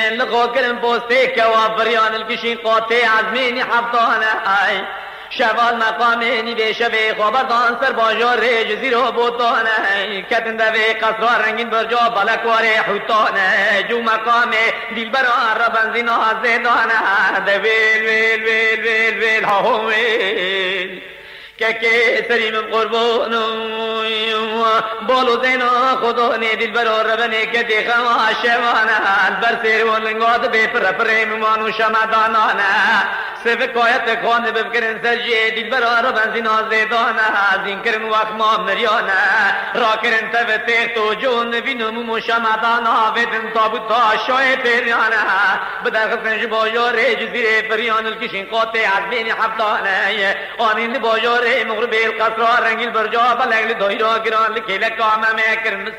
لقوكرن بوستي كوافريان الكشين قوتي عزميني حفظانا هاي شوال مقاميني بشبه خبردان سر باجار ریج زیرو بوتانه کتن دوی قصرار رنگین برجا بلکواره حوتانه جو مقام دیل برا ربنزین آزدانه دویل ویل ویل ویل ویل ها ویل که سریم قربان بالو زینا خدا نه دل برا ربنه که دیخوا شوانه بر سیر ولنگاد به پر پریم مانو شمدانانه سفکایت خانه بفکرن سرجی دل برا ربنزین آزدانه زین کرن وقت ما مریانه را کرن تف تیخت و جون بینم شمدانه ودن تابوتا شای پیریانه بدر خسنج باجار جزیره پریان الکشین قاطع از بین حفتانه آنین باجار مغرب القصر رنگیل برجا بلغل دایرا گران لکیل کامه میکرن